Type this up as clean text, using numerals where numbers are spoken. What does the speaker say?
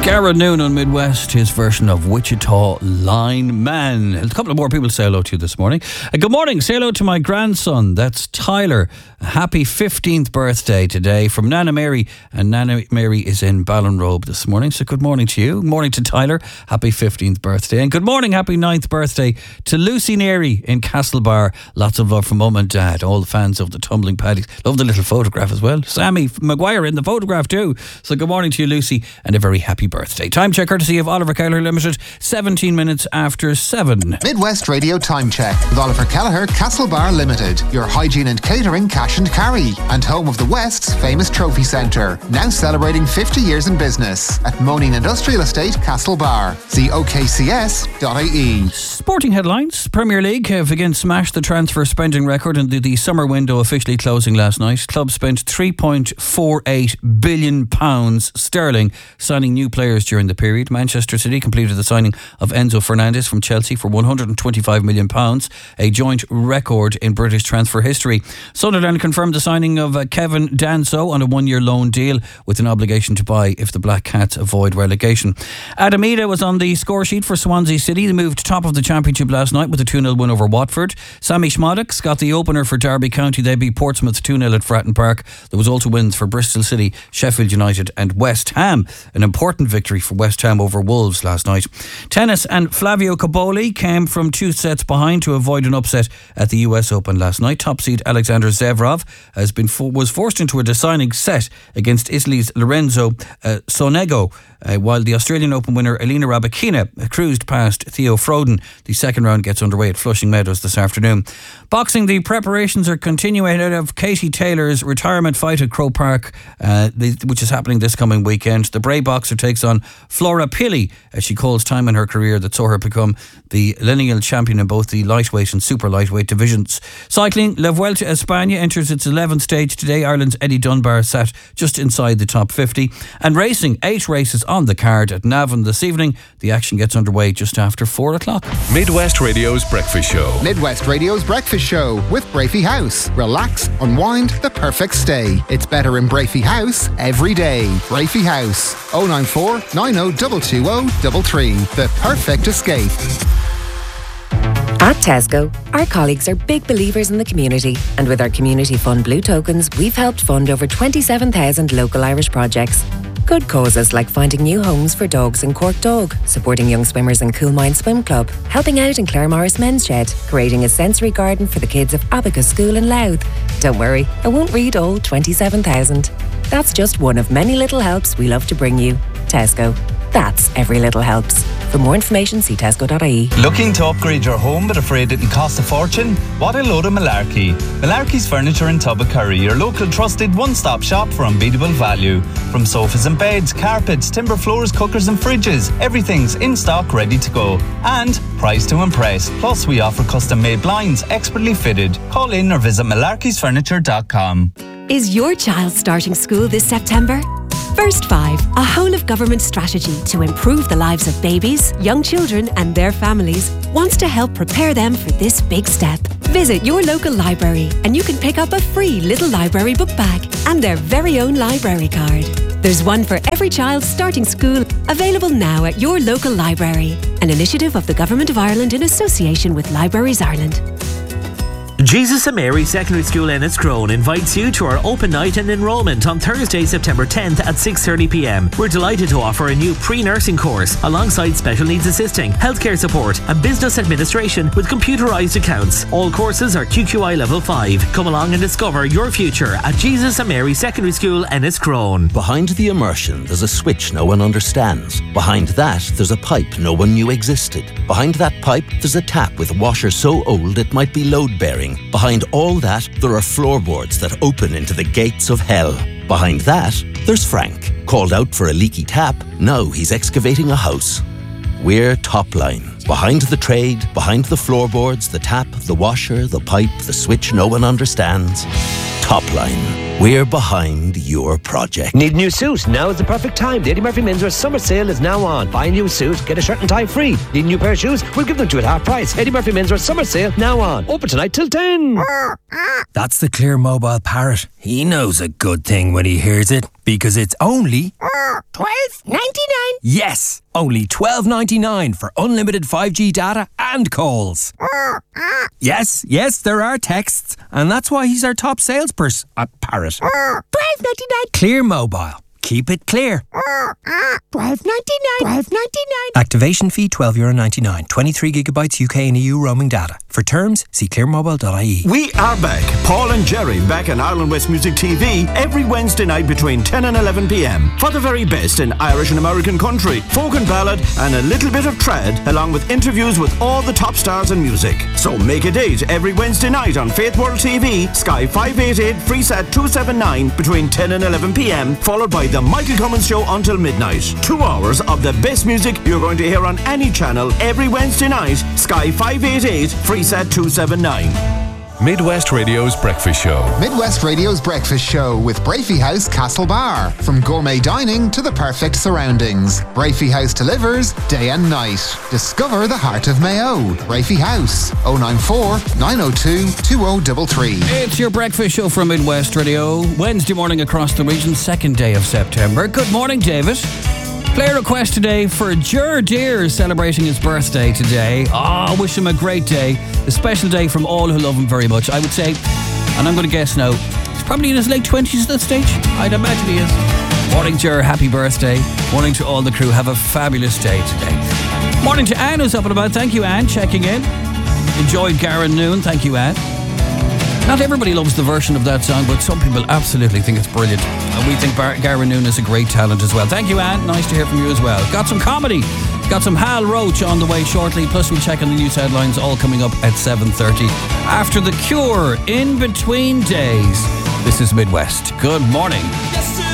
Garrett Noon on Midwest, his version of Wichita Lineman. A couple of more people say hello to you this morning. Good morning, say hello to my grandson, that's Tyler. A happy 15th birthday today from Nana Mary, and Nana Mary is in Ballinrobe this morning, so good morning to you. Good morning to Tyler, happy 15th birthday. And good morning, happy 9th birthday to Lucy Neary in Castlebar. Lots of love from Mum and Dad, all the fans of the Tumbling Paddies. Love the little photograph as well. Sammy Maguire in the photograph too. So good morning to you, Lucy, and a very happy birthday. Time check courtesy of Oliver Kelleher Limited, 17 minutes after 7. Midwest Radio Time Check with Oliver Kelleher Castlebar Limited, your hygiene and catering cash and carry, and home of the West's famous trophy centre, now celebrating 50 years in business at Moaning Industrial Estate, Castlebar. See okcs.ie. Sporting headlines. Premier League have again smashed the transfer spending record, and the summer window officially closing last night. Clubs spent £3.48 billion sterling signing new players during the period. Manchester City completed the signing of Enzo Fernandez from Chelsea for £125 million, a joint record in British transfer history. Sunderland confirmed the signing of Kevin Danso on a one-year loan deal with an obligation to buy if the Black Cats avoid relegation. Adam Ida was on the score sheet for Swansea City. They moved top of the Championship last night with a 2-0 win over Watford. Sammy Schmaddox got the opener for Derby County. They beat Portsmouth 2-0 at Fratton Park. There was also wins for Bristol City, Sheffield United and West Ham. An important victory for West Ham over Wolves last night. Tennis, and Flavio Cobolli came from 2 sets behind to avoid an upset at the US Open last night. Top seed Alexander Zverev was forced into a deciding set against Italy's Lorenzo Sonego, while the Australian Open winner Elena Rybakina cruised past Theo Frodin. The second round gets underway at Flushing Meadows this afternoon. Boxing, the preparations are continuing ahead of Katie Taylor's retirement fight at Croke Park, which is happening this coming weekend. The Bray boxer takes on Flora Pili as she calls time in her career that saw her become the lineal champion in both the lightweight and super lightweight divisions. Cycling, La Vuelta a España enters its 11th stage today. Ireland's Eddie Dunbar sat just inside the top 50. And racing, 8 races on the card at Navan this evening. The action gets underway just after 4 o'clock. Midwest Radio's Breakfast Show. Midwest Radio's Breakfast Show with Brafey House. Relax, unwind, the perfect stay. It's better in Brafey House every day. Brafey House, 094 90 220 the perfect escape. At Tesco, our colleagues are big believers in the community, and with our Community Fund Blue Tokens, we've helped fund over 27,000 local Irish projects. Good causes like finding new homes for dogs in Cork Dog, supporting young swimmers in Coolmine Swim Club, helping out in Clare Morris Men's Shed, creating a sensory garden for the kids of Abacus School in Louth. Don't worry, I won't read all 27,000. That's just one of many little helps we love to bring you. Tesco. That's every little helps. For more information, see tesco.ie. Looking to upgrade your home but afraid it'll cost a fortune? What a load of malarkey. Malarkey's Furniture in Tubbercurry, your local trusted one-stop shop for unbeatable value. From sofas and beds, carpets, timber floors, cookers and fridges, everything's in stock ready to go. And price to impress. Plus we offer custom-made blinds, expertly fitted. Call in or visit malarkeysfurniture.com. Is your child starting school this September? First 5, a whole-of-government strategy to improve the lives of babies, young children and their families, wants to help prepare them for this big step. Visit your local library and you can pick up a free Little Library book bag and their very own library card. There's one for every child starting school, available now at your local library. An initiative of the Government of Ireland in association with Libraries Ireland. Jesus and Mary Secondary School Enniscrone invites you to our open night and enrolment on Thursday, September 10th at 6:30pm. We're delighted to offer a new pre-nursing course alongside special needs assisting, healthcare support and business administration with computerised accounts. All courses are QQI Level 5. Come along and discover your future at Jesus and Mary Secondary School Enniscrone. Behind the immersion, there's a switch no one understands. Behind that, there's a pipe no one knew existed. Behind that pipe, there's a tap with washer so old it might be load-bearing. Behind all that, there are floorboards that open into the gates of hell. Behind that, there's Frank. Called out for a leaky tap, now he's excavating a house. We're Topline. Behind the trade, behind the floorboards, the tap, the washer, the pipe, the switch no one understands. Topline. We're behind your project. Need a new suit? Now is the perfect time. The Eddie Murphy Menswear Summer Sale is now on. Buy a new suit, get a shirt and tie free. Need a new pair of shoes? We'll give them to you at half price. Eddie Murphy Menswear Summer Sale now on. Open tonight till 10. That's the Clear Mobile Parrot. He knows a good thing when he hears it, because it's only $12.99. Yes, only $12.99 for unlimited 5G data and calls. Yes, there are texts, and that's why he's our top salesperson at Parrot. $12.99. Clear Mobile. Keep it clear. $12.99. Activation fee €12.99. 23 gigabytes UK and EU roaming data. For terms, see clearmobile.ie. We are back. Paul and Jerry back on Ireland West Music TV every Wednesday night between 10 and 11 p.m. for the very best in Irish and American country, folk and ballad, and a little bit of trad, along with interviews with all the top stars in music. So make a date every Wednesday night on Faith World TV, Sky 588, Freesat 279 between 10 and 11 p.m, followed by The Michael Cummins Show until midnight. 2 hours of the best music you're going to hear on any channel every Wednesday night, Sky 588, Freesat 279. Midwest Radio's Breakfast Show. Midwest Radio's Breakfast Show with Brafey House Castlebar. From gourmet dining to the perfect surroundings, Brafey House delivers day and night. Discover the heart of Mayo. Brafey House, 094 902 2033. It's your breakfast show from Midwest Radio. Wednesday morning across the region, second day of September. Good morning, David. Player request today for Ger Deer celebrating his birthday today. Wish him a great day. A special day from all who love him very much. I would say, and I'm going to guess now, he's probably in his late 20s at that stage. I'd imagine he is. Morning, Ger. Happy birthday. Morning to all the crew. Have a fabulous day today. Morning to Anne, who's up and about. Thank you, Anne, checking in. Enjoyed Garen Noon. Thank you, Anne. Not everybody loves the version of that song, but some people absolutely think it's brilliant. And we think Garen Noon is a great talent as well. Thank you, Anne. Nice to hear from you as well. Got some comedy. Got some Hal Roach on the way shortly. Plus, we'll check on the news headlines, all coming up at 7:30. After The Cure, In Between Days. This is Midwest. Good morning.